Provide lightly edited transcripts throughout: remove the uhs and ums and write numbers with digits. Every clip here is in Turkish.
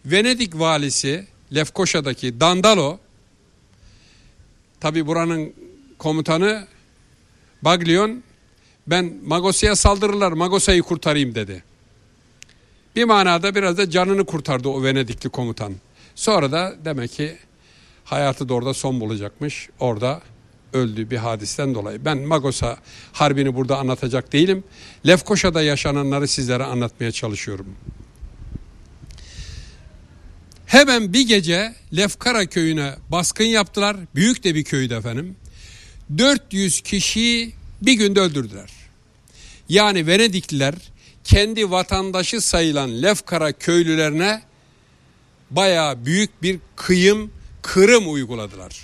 Venedik valisi Lefkoşa'daki Dandalo, tabi buranın komutanı Baglion, ben Magosa'ya saldırırlar, Magosa'yı kurtarayım dedi. Bir manada biraz da canını kurtardı o Venedikli komutan. Sonra da demek ki hayatı da orada son bulacakmış. Orada öldü bir hadisten dolayı. Ben Magosa harbini burada anlatacak değilim. Lefkoşa'da yaşananları sizlere anlatmaya çalışıyorum. Hemen bir gece Lefkara köyüne baskın yaptılar. Büyük de bir köydü efendim. 400 kişiyi bir günde öldürdüler. Yani Venedikliler kendi vatandaşı sayılan Lefkara köylülerine bayağı büyük bir kırım uyguladılar.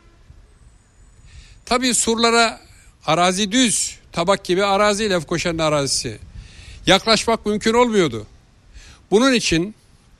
Tabii surlara, arazi düz, tabak gibi arazi Lefkoşa'nın arazisi. Yaklaşmak mümkün olmuyordu. Bunun için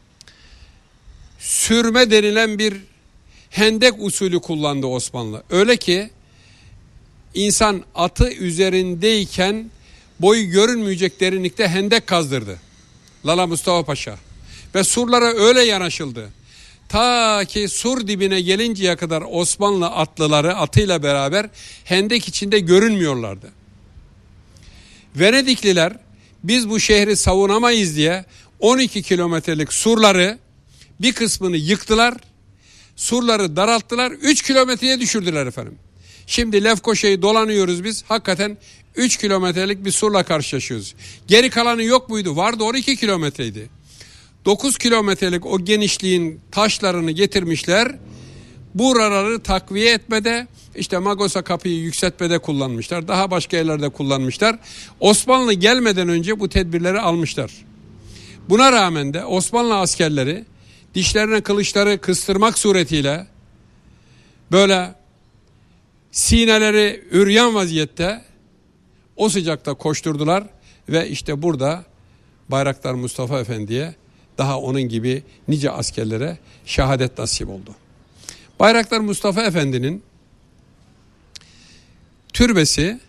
sürme denilen bir hendek usulü kullandı Osmanlı. Öyle ki insan atı üzerindeyken boyu görünmeyecek derinlikte hendek kazdırdı Lala Mustafa Paşa. Ve surlara öyle yanaşıldı. Ta ki sur dibine gelinceye kadar Osmanlı atlıları atıyla beraber hendek içinde görünmüyorlardı. Venedikliler biz bu şehri savunamayız diye 12 kilometrelik surları bir kısmını yıktılar. Surları daralttılar, 3 kilometreye düşürdüler efendim. Şimdi Lefkoşa'yı dolanıyoruz biz. Hakikaten 3 kilometrelik bir surla karşılaşıyoruz. Geri kalanı yok muydu? Vardı, 12 kilometreydi. 9 kilometrelik o genişliğin taşlarını getirmişler. Buraları takviye etmede, işte Magosa kapıyı yükseltmede kullanmışlar. Daha başka yerlerde kullanmışlar. Osmanlı gelmeden önce bu tedbirleri almışlar. Buna rağmen de Osmanlı askerleri dişlerine kılıçları kıstırmak suretiyle böyle sineleri üryan vaziyette o sıcakta koşturdular ve işte burada Bayraktar Mustafa Efendi'ye, daha onun gibi nice askerlere şehadet nasip oldu. Bayraktar Mustafa Efendi'nin türbesi,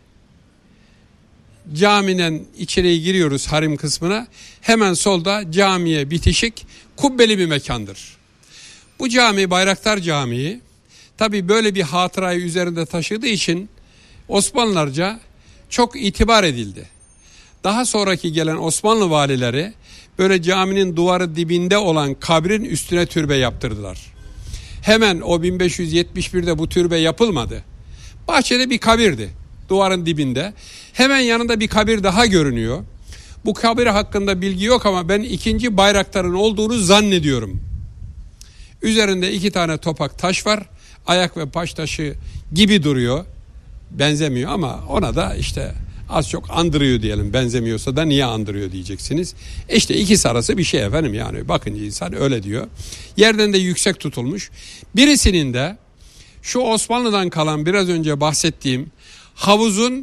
camiden içeriye giriyoruz harim kısmına. Hemen solda camiye bitişik kubbeli bir mekandır. Bu cami Bayraktar Camii. Tabii böyle bir hatırayı üzerinde taşıdığı için Osmanlılarca çok itibar edildi. Daha sonraki gelen Osmanlı valileri böyle caminin duvarı dibinde olan kabrin üstüne türbe yaptırdılar. Hemen o 1571'de bu türbe yapılmadı. Bahçede bir kabirdi, duvarın dibinde. Hemen yanında bir kabir daha görünüyor. Bu kabir hakkında bilgi yok ama ben 2. Bayraktar'ın olduğunu zannediyorum. Üzerinde 2 tane topak taş var. Ayak ve baş taşı gibi duruyor. Benzemiyor ama ona da işte az çok andırıyor diyelim. Benzemiyorsa da niye andırıyor diyeceksiniz. İşte ikisi arası bir şey efendim, yani bakınca insan öyle diyor. Yerden de yüksek tutulmuş. Birisinin de şu Osmanlı'dan kalan biraz önce bahsettiğim havuzun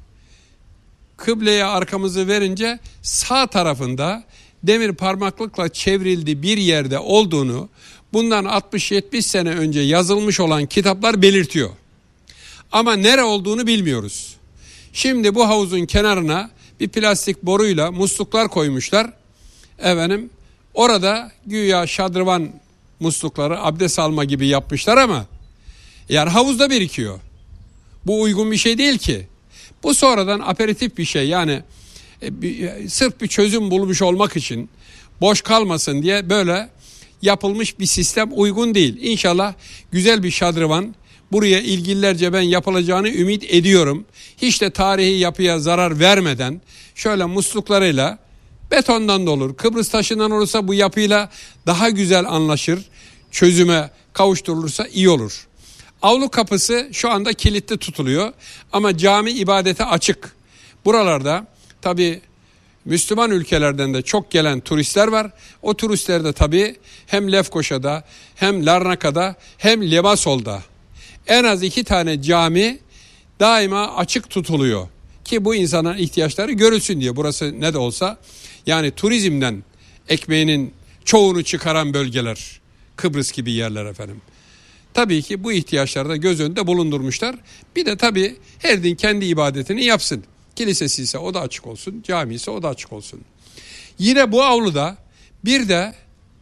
kıbleye arkamızı verince sağ tarafında demir parmaklıkla çevrildiği bir yerde olduğunu bundan 60-70 sene önce yazılmış olan kitaplar belirtiyor. Ama nere olduğunu bilmiyoruz. Şimdi bu havuzun kenarına bir plastik boruyla musluklar koymuşlar. Efendim, orada güya şadırvan muslukları abdest alma gibi yapmışlar ama yani havuzda birikiyor. Bu uygun bir şey değil ki. Bu sonradan aperatif bir şey, yani sırf bir çözüm bulmuş olmak için boş kalmasın diye böyle yapılmış bir sistem uygun değil. İnşallah güzel bir şadırvan buraya ilgililerce ben yapılacağını ümit ediyorum. Hiç de tarihi yapıya zarar vermeden şöyle musluklarıyla, betondan da olur, Kıbrıs taşından olursa bu yapıyla daha güzel anlaşır, çözüme kavuşturulursa iyi olur. Avlu kapısı şu anda kilitli tutuluyor ama cami ibadete açık. Buralarda tabii Müslüman ülkelerden de çok gelen turistler var. O turistler de tabii hem Lefkoşa'da hem Larnaka'da hem Limassol'da en az 2 tane cami daima açık tutuluyor. Ki bu insanların ihtiyaçları görülsün diye. Burası ne de olsa yani turizmden ekmeğinin çoğunu çıkaran bölgeler. Kıbrıs gibi yerler efendim. Tabii ki bu ihtiyaçları da göz önünde bulundurmuşlar. Bir de tabii her din kendi ibadetini yapsın. Kilisesi ise o da açık olsun, cami ise o da açık olsun. Yine bu avluda bir de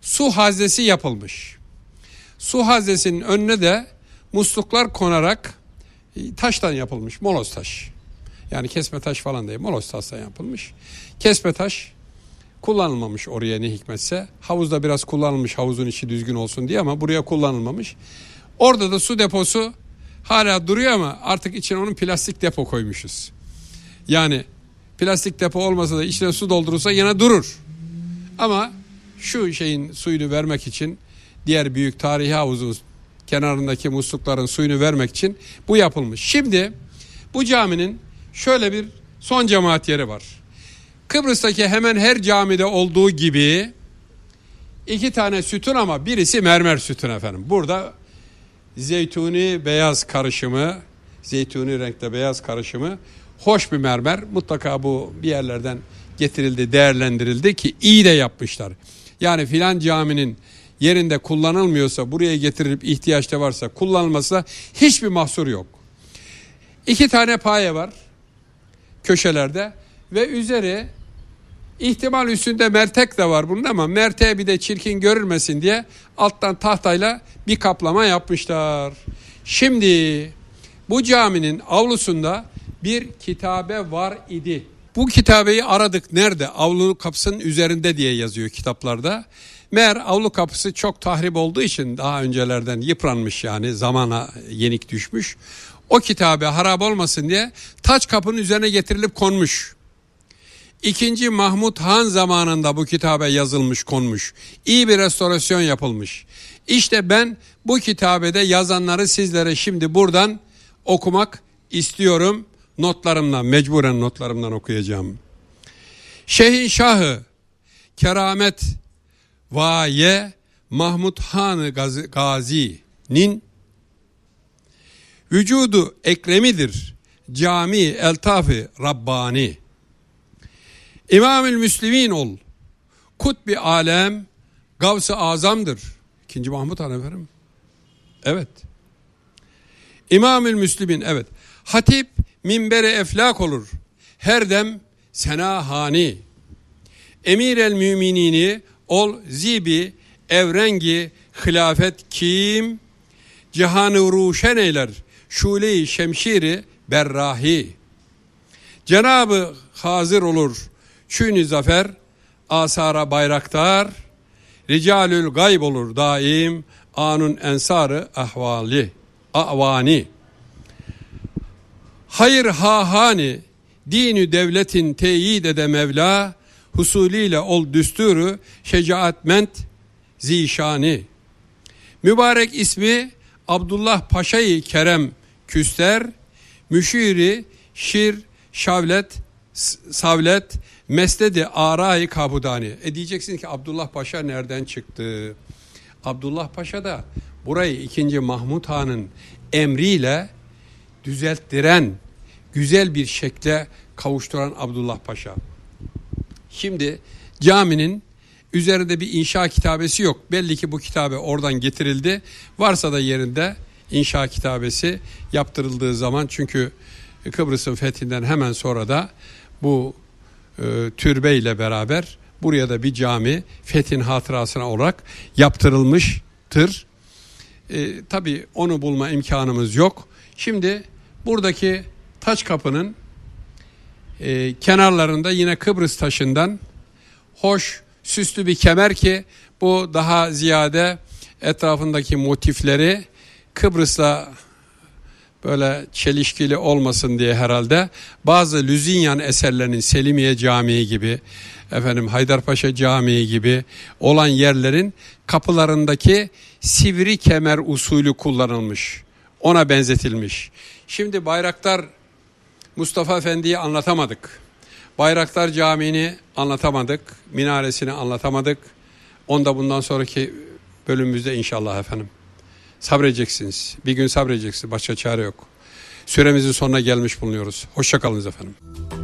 su haznesi yapılmış. Su haznesinin önüne de musluklar konarak taştan yapılmış, moloz taş. Yani kesme taş falan değil, moloz taştan yapılmış. Kesme taş kullanılmamış oraya ne hikmetse. Havuzda biraz kullanılmış, havuzun içi düzgün olsun diye, ama buraya kullanılmamış. Orada da su deposu hala duruyor ama artık içine onun plastik depo koymuşuz. Yani plastik depo olmasa da içine su doldurursa yine durur. Ama şu şeyin suyunu vermek için, diğer büyük tarihi havuzun kenarındaki muslukların suyunu vermek için bu yapılmış. Şimdi bu caminin şöyle bir son cemaat yeri var. Kıbrıs'taki hemen her camide olduğu gibi 2 tane sütun, ama birisi mermer sütun efendim. Burada zeytuni beyaz karışımı, zeytuni renkte beyaz karışımı, hoş bir mermer. Mutlaka bu bir yerlerden getirildi, değerlendirildi ki iyi de yapmışlar. Yani filan caminin yerinde kullanılmıyorsa, buraya getirilip ihtiyaçta varsa kullanılmasına hiçbir mahsur yok. 2 tane paye var köşelerde ve üzeri ihtimal üstünde mertek de var bunun, ama merteğe bir de çirkin görülmesin diye alttan tahtayla bir kaplama yapmışlar. Şimdi bu caminin avlusunda bir kitabe var idi. Bu kitabeyi aradık, nerede? Avlu kapısının üzerinde diye yazıyor kitaplarda. Meğer avlu kapısı çok tahrip olduğu için daha öncelerden yıpranmış, yani zamana yenik düşmüş. O kitabe harap olmasın diye taç kapının üzerine getirilip konmuş. 2. Mahmut Han zamanında bu kitabe yazılmış, konmuş. İyi bir restorasyon yapılmış. İşte ben bu kitabede yazanları sizlere şimdi buradan okumak istiyorum. Notlarımdan, mecburen notlarımdan okuyacağım. Şehinşahı keramet vaye Mahmut Han-ı Gazi'nin vücudu ekremidir. Cami eltaf-ı Rabbani. İmam-ül Müslimin ol. Kutb-i alem Gavs-ı azamdır. 2. Mahmut Han efendim. Evet. İmam-ül Müslimin, evet. Hatip minber-i eflak olur. Her dem senahani. Emir-el müminini ol zibi evrengi hilafet kim. Cihanı ruşen eyler. Şule-i şemşiri berrahi. Cenab-ı hazır olur. Çün-i zafer asara bayraktar. Ricalül gayb olur daim. Anun ensarı ahvali. Avani. Hayır hahani. Dinü devletin teyid ede Mevla. Husuliyle ol düsturu. Şecaatment zişani. Mübarek ismi Abdullah Paşa-i Kerem Küster. Müşiri şir şavlet savlet mesledi arai kabudani. Diyeceksin ki Abdullah Paşa nereden çıktı? Abdullah Paşa da burayı 2. Mahmut Han'ın emriyle düzelttiren, güzel bir şekle kavuşturan Abdullah Paşa. Şimdi caminin üzerinde bir inşa kitabesi yok. Belli ki bu kitabe oradan getirildi. Varsa da yerinde inşa kitabesi yaptırıldığı zaman, çünkü Kıbrıs'ın fethinden hemen sonra da bu türbe ile beraber buraya da bir cami fethin hatırasına olarak yaptırılmıştır. Tabii onu bulma imkanımız yok. Şimdi buradaki taç kapının kenarlarında yine Kıbrıs taşından hoş süslü bir kemer, ki bu daha ziyade etrafındaki motifleri Kıbrıs'la böyle çelişkili olmasın diye herhalde bazı Lüzinyan eserlerinin, Selimiye Camii gibi, Haydarpaşa Camii gibi olan yerlerin kapılarındaki sivri kemer usulü kullanılmış. Ona benzetilmiş. Şimdi Bayraktar Mustafa Efendi'yi anlatamadık. Bayraktar Camii'ni anlatamadık. Minaresini anlatamadık. Onu da bundan sonraki bölümümüzde inşallah efendim. Sabredeceksiniz. Bir gün sabredeceksiniz. Başka çare yok. Süremizin sonuna gelmiş bulunuyoruz. Hoşça kalınız efendim.